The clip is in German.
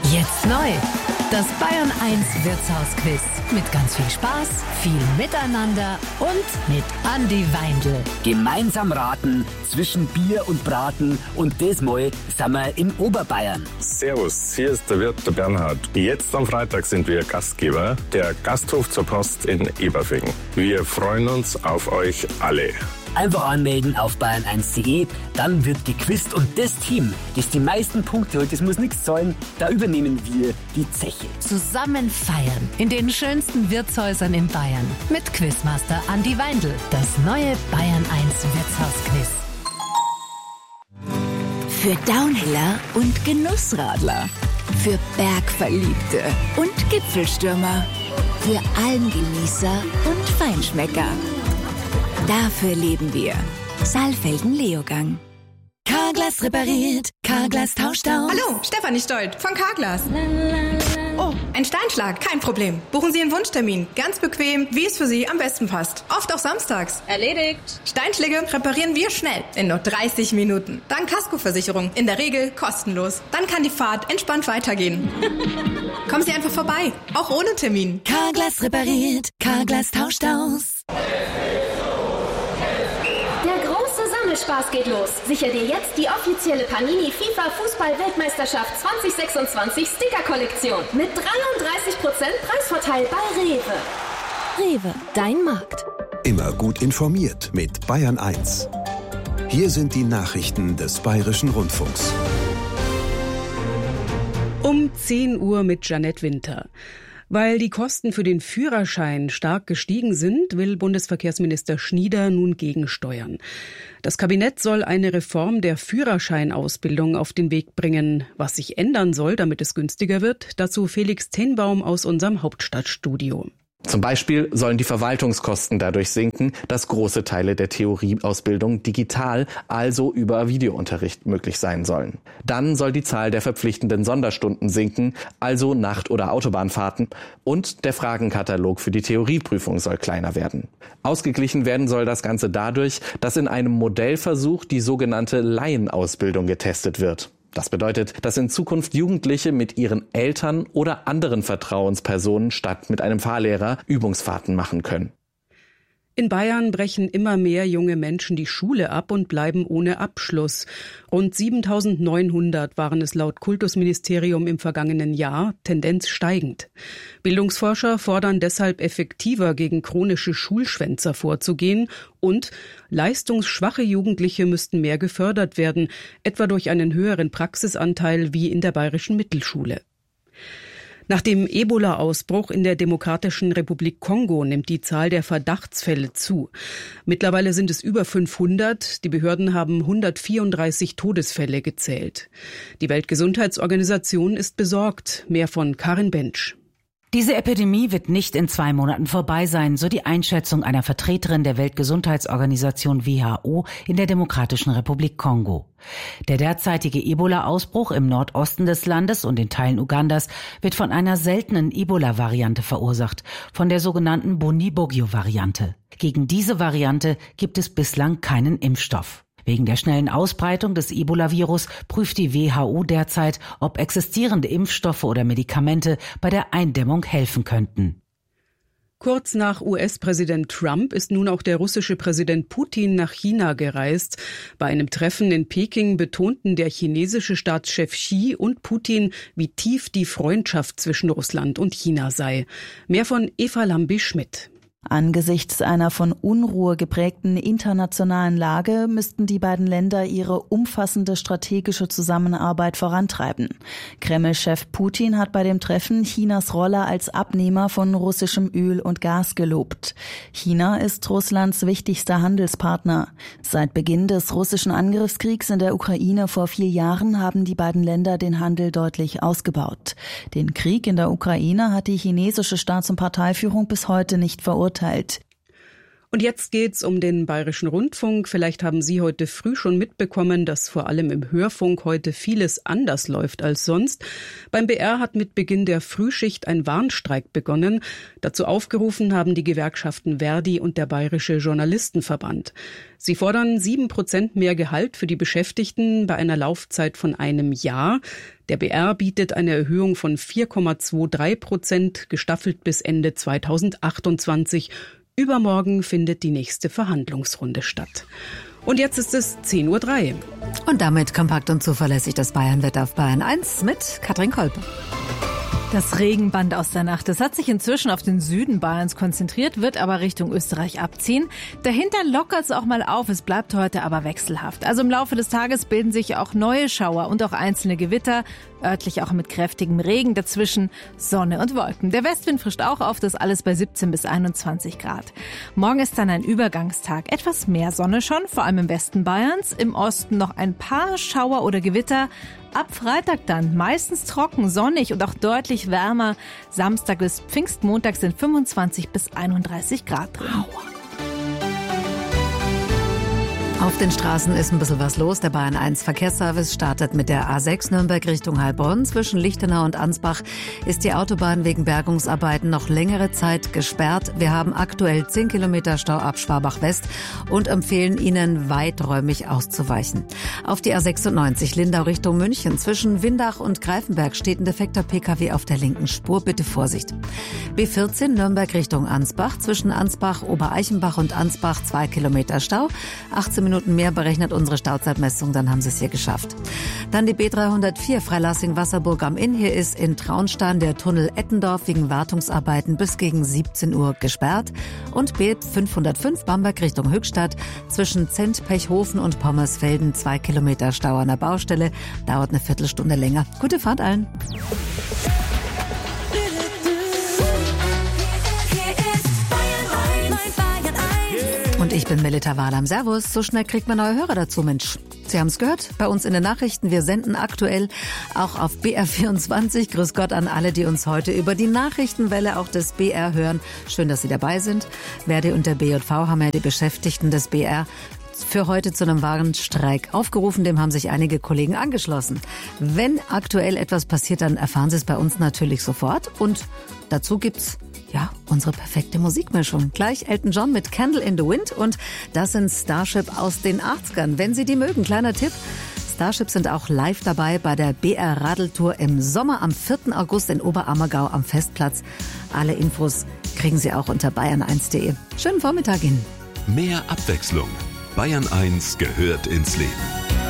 Jetzt neu. Das Bayern 1 Wirtshausquiz. Mit ganz viel Spaß, viel Miteinander und mit Andi Weindl. Gemeinsam raten zwischen Bier und Braten und diesmal sind wir in Oberbayern. Servus, hier ist der Wirt, der Bernhard. Jetzt am Freitag sind wir Gastgeber, der Gasthof zur Post in Eberfing. Wir freuen uns auf euch alle. Einfach anmelden auf bayern1.de, dann wird gequizt und das Team, das die meisten Punkte holt, das muss nichts zahlen, da übernehmen wir die Zeche. Zusammen feiern in den schönsten Wirtshäusern in Bayern mit Quizmaster Andi Weindl. Das neue Bayern 1 Wirtshausquiz. Für Downhiller und Genussradler. Für Bergverliebte und Gipfelstürmer. Für Almgenießer und Feinschmecker. Dafür leben wir. Saalfelden-Leogang. Carglass repariert, Carglass tauscht aus. Hallo, Stefanie Stolt von Carglass. Oh, ein Steinschlag, kein Problem. Buchen Sie einen Wunschtermin. Ganz bequem, wie es für Sie am besten passt. Oft auch samstags. Erledigt. Steinschläge reparieren wir schnell, in nur 30 Minuten. Dank Kaskoversicherung, in der Regel kostenlos. Dann kann die Fahrt entspannt weitergehen. Kommen Sie einfach vorbei, auch ohne Termin. Carglass repariert, Carglass tauscht aus. Spaß geht los. Sicher dir jetzt die offizielle Panini FIFA Fußball-Weltmeisterschaft 2026 Sticker-Kollektion mit 33% Preisvorteil bei Rewe. Rewe, dein Markt. Immer gut informiert mit Bayern 1. Hier sind die Nachrichten des Bayerischen Rundfunks. Um 10 Uhr mit Janette Winter. Weil die Kosten für den Führerschein stark gestiegen sind, will Bundesverkehrsminister Schnieder nun gegensteuern. Das Kabinett soll eine Reform der Führerscheinausbildung auf den Weg bringen. Was sich ändern soll, damit es günstiger wird, dazu Felix Tenbaum aus unserem Hauptstadtstudio. Zum Beispiel sollen die Verwaltungskosten dadurch sinken, dass große Teile der Theorieausbildung digital, also über Videounterricht möglich sein sollen. Dann soll die Zahl der verpflichtenden Sonderstunden sinken, also Nacht- oder Autobahnfahrten, und der Fragenkatalog für die Theorieprüfung soll kleiner werden. Ausgeglichen werden soll das Ganze dadurch, dass in einem Modellversuch die sogenannte Laienausbildung getestet wird. Das bedeutet, dass in Zukunft Jugendliche mit ihren Eltern oder anderen Vertrauenspersonen statt mit einem Fahrlehrer Übungsfahrten machen können. In Bayern brechen immer mehr junge Menschen die Schule ab und bleiben ohne Abschluss. Rund 7.900 waren es laut Kultusministerium im vergangenen Jahr, Tendenz steigend. Bildungsforscher fordern deshalb effektiver gegen chronische Schulschwänzer vorzugehen und leistungsschwache Jugendliche müssten mehr gefördert werden, etwa durch einen höheren Praxisanteil wie in der Bayerischen Mittelschule. Nach dem Ebola-Ausbruch in der Demokratischen Republik Kongo nimmt die Zahl der Verdachtsfälle zu. Mittlerweile sind es über 500. Die Behörden haben 134 Todesfälle gezählt. Die Weltgesundheitsorganisation ist besorgt. Mehr von Karin Bensch. Diese Epidemie wird nicht in 2 Monaten vorbei sein, so die Einschätzung einer Vertreterin der Weltgesundheitsorganisation WHO in der Demokratischen Republik Kongo. Der derzeitige Ebola-Ausbruch im Nordosten des Landes und in Teilen Ugandas wird von einer seltenen Ebola-Variante verursacht, von der sogenannten Bundibugyo-Variante. Gegen diese Variante gibt es bislang keinen Impfstoff. Wegen der schnellen Ausbreitung des Ebola-Virus prüft die WHO derzeit, ob existierende Impfstoffe oder Medikamente bei der Eindämmung helfen könnten. Kurz nach US-Präsident Trump ist nun auch der russische Präsident Putin nach China gereist. Bei einem Treffen in Peking betonten der chinesische Staatschef Xi und Putin, wie tief die Freundschaft zwischen Russland und China sei. Mehr von Eva Lambi-Schmidt. Angesichts einer von Unruhe geprägten internationalen Lage müssten die beiden Länder ihre umfassende strategische Zusammenarbeit vorantreiben. Kreml-Chef Putin hat bei dem Treffen Chinas Rolle als Abnehmer von russischem Öl und Gas gelobt. China ist Russlands wichtigster Handelspartner. Seit Beginn des russischen Angriffskriegs in der Ukraine vor 4 Jahren haben die beiden Länder den Handel deutlich ausgebaut. Den Krieg in der Ukraine hat die chinesische Staats- und Parteiführung bis heute nicht verurteilt. Und jetzt geht's um den Bayerischen Rundfunk. Vielleicht haben Sie heute früh schon mitbekommen, dass vor allem im Hörfunk heute vieles anders läuft als sonst. Beim BR hat mit Beginn der Frühschicht ein Warnstreik begonnen. Dazu aufgerufen haben die Gewerkschaften Verdi und der Bayerische Journalistenverband. Sie fordern 7% mehr Gehalt für die Beschäftigten bei einer Laufzeit von 1 Jahr. Der BR bietet eine Erhöhung von 4,23%, gestaffelt bis Ende 2028. Übermorgen findet die nächste Verhandlungsrunde statt. Und jetzt ist es 10:03 Uhr. Und damit kompakt und zuverlässig das Bayernwetter auf Bayern 1 mit Katrin Kolpe. Das Regenband aus der Nacht, das hat sich inzwischen auf den Süden Bayerns konzentriert, wird aber Richtung Österreich abziehen. Dahinter lockert es auch mal auf, es bleibt heute aber wechselhaft. Also im Laufe des Tages bilden sich auch neue Schauer und auch einzelne Gewitter, örtlich auch mit kräftigem Regen, dazwischen Sonne und Wolken. Der Westwind frischt auch auf, das alles bei 17 bis 21 Grad. Morgen ist dann ein Übergangstag, etwas mehr Sonne schon, vor allem im Westen Bayerns, im Osten noch ein paar Schauer oder Gewitter. Ab Freitag dann meistens trocken, sonnig und auch deutlich wärmer. Samstag bis Pfingstmontag sind 25 bis 31 Grad drin. Auf den Straßen ist ein bisschen was los. Der Bayern 1 Verkehrsservice startet mit der A6 Nürnberg Richtung Heilbronn. Zwischen Lichtenau und Ansbach ist die Autobahn wegen Bergungsarbeiten noch längere Zeit gesperrt. Wir haben aktuell 10 Kilometer Stau ab Schwabach West und empfehlen Ihnen, weiträumig auszuweichen. Auf die A96 Lindau Richtung München. Zwischen Windach und Greifenberg steht ein defekter Pkw auf der linken Spur. Bitte Vorsicht. B14 Nürnberg Richtung Ansbach. Zwischen Ansbach, Obereichenbach und Ansbach 2 Kilometer Stau. 18 Minuten mehr berechnet unsere Stauzeitmessung, dann haben Sie es hier geschafft. Dann die B304 Freilassing-Wasserburg am Inn. Hier ist in Traunstein der Tunnel Ettendorf wegen Wartungsarbeiten bis gegen 17 Uhr gesperrt. Und B505 Bamberg Richtung Höchstadt. Zwischen Zent-Pechhofen und Pommersfelden 2 Kilometer Stau an der Baustelle. Dauert eine Viertelstunde länger. Gute Fahrt allen. Und ich bin Melita Wahlam. Servus. So schnell kriegt man neue Hörer dazu, Mensch. Sie haben es gehört, bei uns in den Nachrichten. Wir senden aktuell auch auf BR24. Grüß Gott an alle, die uns heute über die Nachrichtenwelle auch des BR hören. Schön, dass Sie dabei sind. Verdi und der BJV haben ja die Beschäftigten des BR für heute zu einem Warnstreik aufgerufen. Dem haben sich einige Kollegen angeschlossen. Wenn aktuell etwas passiert, dann erfahren Sie es bei uns natürlich sofort. Und dazu gibt's unsere perfekte Musikmischung. Gleich Elton John mit Candle in the Wind und das sind Starship aus den 80ern. Wenn Sie die mögen, kleiner Tipp. Starship sind auch live dabei bei der BR Radeltour im Sommer am 4. August in Oberammergau am Festplatz. Alle Infos kriegen Sie auch unter bayern1.de. Schönen Vormittag Ihnen. Mehr Abwechslung. Bayern 1 gehört ins Leben.